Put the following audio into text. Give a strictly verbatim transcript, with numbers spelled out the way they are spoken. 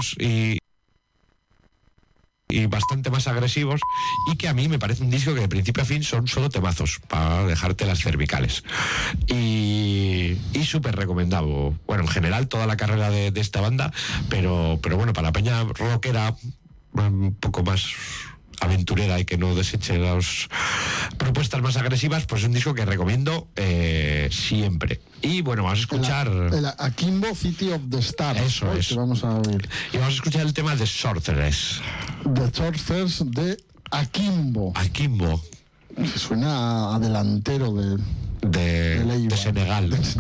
largos y y bastante más agresivos, y que a mí me parece un disco que de principio a fin son solo temazos para dejarte las cervicales, y, y súper recomendado. Bueno, en general toda la carrera de, de esta banda, pero, pero bueno, para la peña rockera un poco más aventurera y que no deseche las propuestas más agresivas, pues es un disco que recomiendo eh, siempre. Y bueno, vamos a escuchar el, el Akimbo City of the Stars. Eso ¿no? es. Que vamos a oír. Y vamos a escuchar el tema de Sorceress. The Sorceress de Akimbo. Akimbo. Que suena a delantero de, de, de, de Senegal.